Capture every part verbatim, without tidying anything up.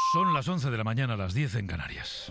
Son las once de la mañana, las diez en Canarias.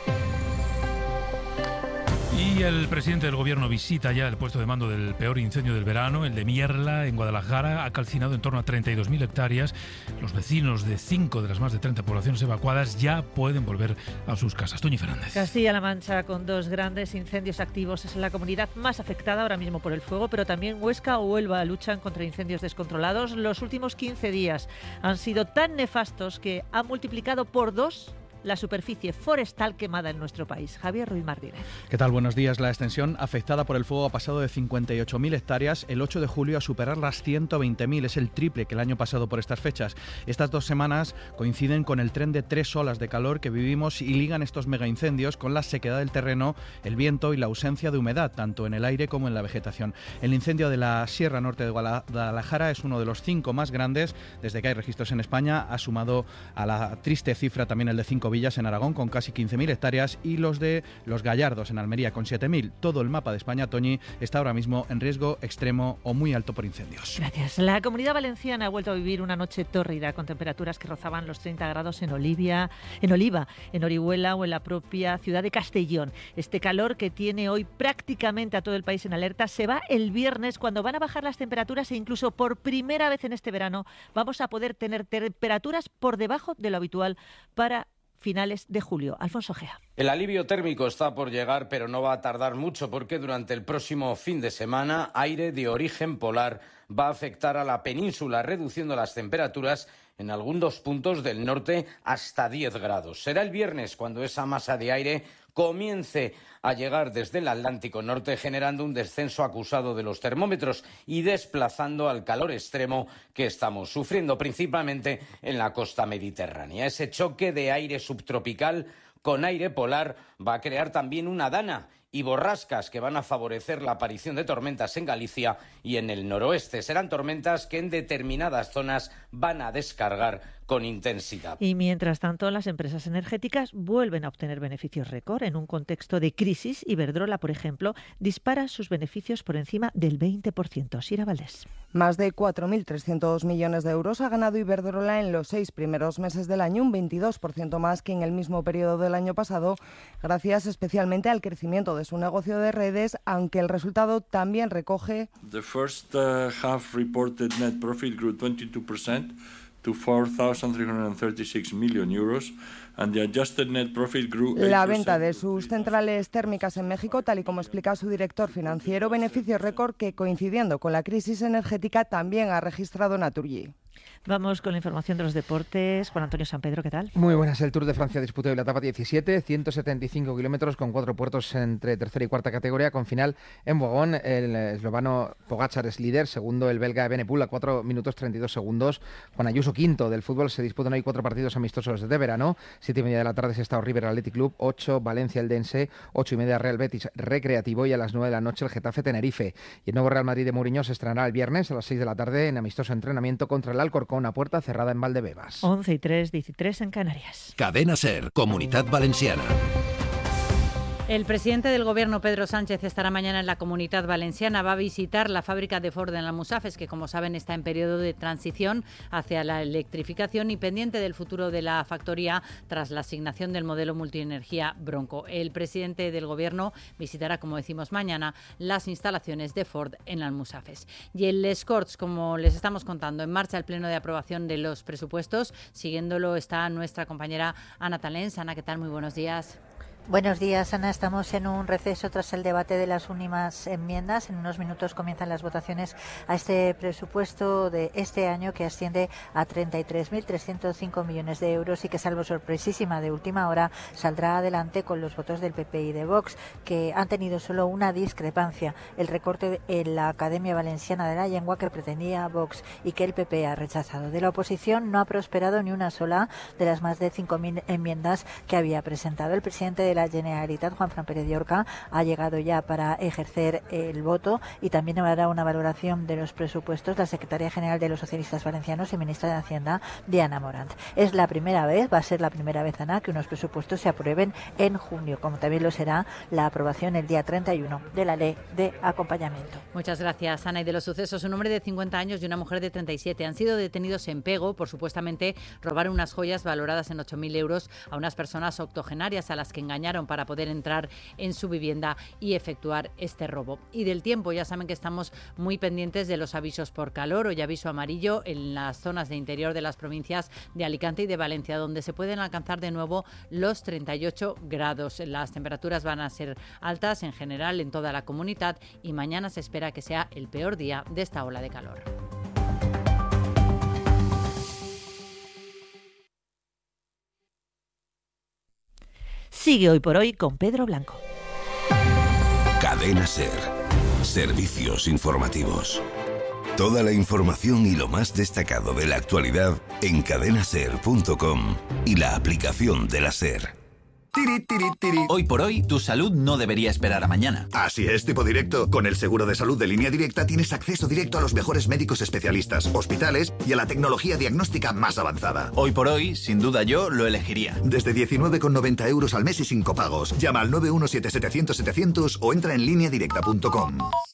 Y el presidente del gobierno visita ya el puesto de mando del peor incendio del verano, el de Mierla, en Guadalajara. Ha calcinado en torno a treinta y dos mil hectáreas. Los vecinos de cinco de las más de treinta poblaciones evacuadas ya pueden volver a sus casas. Toñi Fernández. Castilla-La Mancha, con dos grandes incendios activos, es la comunidad más afectada ahora mismo por el fuego, pero también Huesca o Huelva luchan contra incendios descontrolados. Los últimos quince días han sido tan nefastos que han multiplicado por dos la superficie forestal quemada en nuestro país. Javier Ruiz Martínez. ¿Qué tal? Buenos días. La extensión afectada por el fuego ha pasado de cincuenta y ocho mil hectáreas el ocho de julio a superar las ciento veinte mil. Es el triple que el año pasado por estas fechas. Estas dos semanas coinciden con el tren de tres olas de calor que vivimos y ligan estos megaincendios con la sequedad del terreno, el viento y la ausencia de humedad, tanto en el aire como en la vegetación. El incendio de la Sierra Norte de Guadalajara es uno de los cinco más grandes desde que hay registros en España. Ha sumado a la triste cifra también el de cinco villas en Aragón con casi quince mil hectáreas y los de Los Gallardos en Almería con siete mil. Todo el mapa de España, Toñi, está ahora mismo en riesgo extremo o muy alto por incendios. Gracias. La Comunidad Valenciana ha vuelto a vivir una noche tórrida con temperaturas que rozaban los treinta grados en Olivia, en Oliva, en Orihuela o en la propia ciudad de Castellón. Este calor que tiene hoy prácticamente a todo el país en alerta se va el viernes cuando van a bajar las temperaturas e incluso por primera vez en este verano vamos a poder tener temperaturas por debajo de lo habitual para finales de julio. Alfonso Gea. El alivio térmico está por llegar, pero no va a tardar mucho porque durante el próximo fin de semana aire de origen polar va a afectar a la península, reduciendo las temperaturas en algunos puntos del norte hasta diez grados. Será el viernes cuando esa masa de aire comience a llegar desde el Atlántico Norte, generando un descenso acusado de los termómetros y desplazando al calor extremo que estamos sufriendo, principalmente en la costa mediterránea. Ese choque de aire subtropical con aire polar va a crear también una dana y borrascas que van a favorecer la aparición de tormentas en Galicia y en el noroeste. Serán tormentas que en determinadas zonas van a descargar con intensidad. Y mientras tanto, las empresas energéticas vuelven a obtener beneficios récord en un contexto de crisis. Iberdrola, por ejemplo, dispara sus beneficios por encima del veinte por ciento. Sira Valdés. Más de cuatro mil trescientos millones de euros ha ganado Iberdrola en los seis primeros meses del año, un veintidós por ciento más que en el mismo periodo del año pasado, gracias especialmente al crecimiento de su negocio de redes, aunque el resultado también recoge. The first uh, half reported net profit grew twenty-two percent to four thousand three hundred thirty-six million euros. And the adjusted net profit grew La venta de sus centrales térmicas en México, tal y como explica su director financiero, beneficio récord que, coincidiendo con la crisis energética, también ha registrado Naturgy. Vamos con la información de los deportes. Juan Antonio San Pedro, ¿qué tal? Muy buenas. El Tour de Francia disputó la etapa diecisiete, ciento setenta y cinco kilómetros con cuatro puertos entre tercera y cuarta categoría, con final en Boagón. El eslovano Pogačar es líder, segundo el belga Evenepoel a cuatro minutos treinta y dos segundos. Juan Ayuso quinto. Del fútbol se disputan hoy cuatro partidos amistosos de verano. Siete y media de la tarde Sestao River Athletic Club, ocho Valencia Eldense, ocho y media Real Betis Recreativo y a las nueve de la noche el Getafe Tenerife. Y el nuevo Real Madrid de Mourinho se estrenará el viernes a las seis de la tarde en amistoso entrenamiento contra el Alcorcón a puerta cerrada en Valdebebas. once y tres, dieciséis en Canarias. Cadena SER, Comunidad Valenciana. El presidente del Gobierno, Pedro Sánchez, estará mañana en la Comunidad Valenciana. Va a visitar la fábrica de Ford en Almusafes, que como saben está en periodo de transición hacia la electrificación y pendiente del futuro de la factoría tras la asignación del modelo multienergía Bronco. El presidente del Gobierno visitará, como decimos mañana, las instalaciones de Ford en Almusafes. Y el Les Corts, como les estamos contando, en marcha el pleno de aprobación de los presupuestos. Siguiéndolo está nuestra compañera Ana Talens. Ana, ¿qué tal? Muy buenos días. Buenos días, Ana. Estamos en un receso tras el debate de las últimas enmiendas. En unos minutos comienzan las votaciones a este presupuesto de este año, que asciende a treinta y tres mil trescientos cinco millones de euros y que, salvo sorpresísima de última hora, saldrá adelante con los votos del P P y de Vox, que han tenido solo una discrepancia: el recorte en la Academia Valenciana de la Lengua que pretendía Vox y que el P P ha rechazado. De la oposición no ha prosperado ni una sola de las más de cinco mil enmiendas que había presentado. El presidente de la Generalitat, Juanfran Pérez de Orca, ha llegado ya para ejercer el voto y también hará una valoración de los presupuestos la secretaria general de los socialistas valencianos y ministra de Hacienda, Diana Morant. Es la primera vez, va a ser la primera vez, Ana, que unos presupuestos se aprueben en junio, como también lo será la aprobación el día treinta y uno de la ley de acompañamiento. Muchas gracias, Ana. Y de los sucesos, un hombre de cincuenta años y una mujer de treinta y siete han sido detenidos en Pego por supuestamente robar unas joyas valoradas en ocho mil euros a unas personas octogenarias a las que engañaron para poder entrar en su vivienda y efectuar este robo. Y del tiempo, ya saben que estamos muy pendientes de los avisos por calor. Hoy aviso amarillo en las zonas de interior de las provincias de Alicante y de Valencia, donde se pueden alcanzar de nuevo los treinta y ocho grados. Las temperaturas van a ser altas en general en toda la comunidad y mañana se espera que sea el peor día de esta ola de calor. Sigue Hoy por Hoy con Pedro Blanco. Cadena SER. Servicios informativos. Toda la información y lo más destacado de la actualidad en cadena ser punto com y la aplicación de la SER. Tiri, tiri, tiri. Hoy por hoy, tu salud no debería esperar a mañana. Así es, tipo directo. Con el seguro de salud de Línea Directa tienes acceso directo a los mejores médicos especialistas, hospitales y a la tecnología diagnóstica más avanzada. Hoy por hoy, sin duda yo lo elegiría. Desde diecinueve con noventa euros al mes y sin copagos. Llama al nueve uno siete setecientos setecientos o entra en línea directa punto com.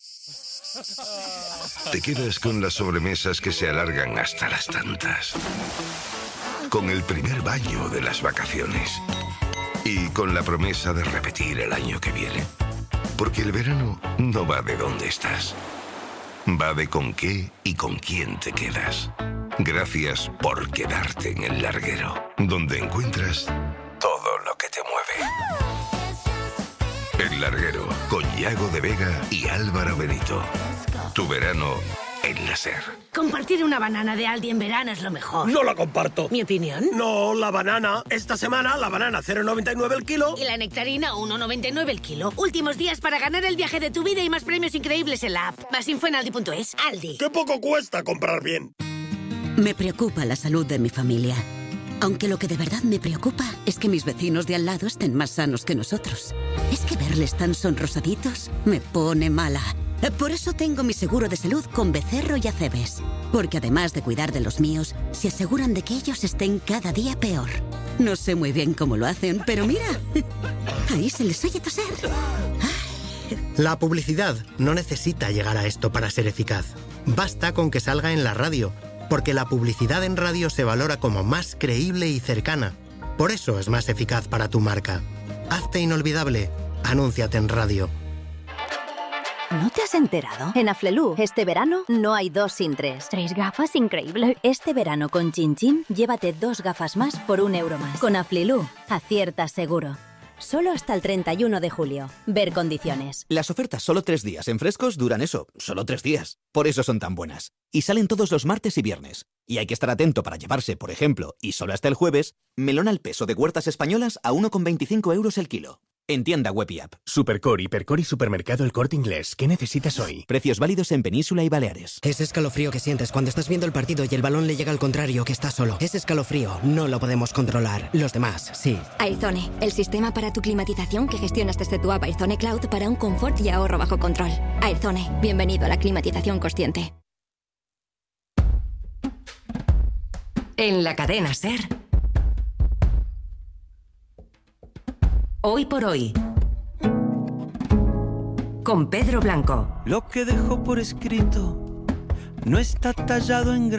Te quedas con las sobremesas que se alargan hasta las tantas. Con el primer baño de las vacaciones. Y con la promesa de repetir el año que viene. Porque el verano no va de dónde estás. Va de con qué y con quién te quedas. Gracias por quedarte en el larguero, donde encuentras todo lo que te mueve. El Larguero, con Yago de Vega y Álvaro Benito. Tu verano en la SER. Compartir una banana de Aldi en verano es lo mejor. No la comparto. ¿Mi opinión? No, la banana. Esta semana la banana cero coma noventa y nueve el kilo. Y la nectarina uno coma noventa y nueve el kilo. Últimos días para ganar el viaje de tu vida y más premios increíbles en la app. Más info en aldi punto es. Aldi. ¡Qué poco cuesta comprar bien! Me preocupa la salud de mi familia. Aunque lo que de verdad me preocupa es que mis vecinos de al lado estén más sanos que nosotros. Es que verles tan sonrosaditos me pone mala. Por eso tengo mi seguro de salud con Becerro y Acebes. Porque además de cuidar de los míos, se aseguran de que ellos estén cada día peor. No sé muy bien cómo lo hacen, pero mira, ahí se les oye toser. La publicidad no necesita llegar a esto para ser eficaz. Basta con que salga en la radio, porque la publicidad en radio se valora como más creíble y cercana. Por eso es más eficaz para tu marca. Hazte inolvidable. Anúnciate en radio. ¿No te has enterado? En Aflelu, este verano no hay dos sin tres. ¿Tres gafas? Increíble. Este verano con Chin Chin, llévate dos gafas más por un euro más. Con Aflelu, aciertas seguro. Solo hasta el treinta y uno de julio. Ver condiciones. Las ofertas solo tres días en Frescos duran eso, solo tres días. Por eso son tan buenas. Y salen todos los martes y viernes. Y hay que estar atento para llevarse, por ejemplo, y solo hasta el jueves, melón al peso de Huertas Españolas a uno con veinticinco euros el kilo. En tienda web y app. Supercore, Hipercore y Supermercado El Corte Inglés. ¿Qué necesitas hoy? Precios válidos en Península y Baleares. Ese escalofrío que sientes cuando estás viendo el partido y el balón le llega al contrario, que estás solo. Ese escalofrío no lo podemos controlar. Los demás, sí. Airzone, el sistema para tu climatización que gestionas desde tu app Airzone Cloud para un confort y ahorro bajo control. Airzone, bienvenido a la climatización consciente. En la cadena SER. Hoy por hoy, con Pedro Blanco. Lo que dejó por escrito no está tallado en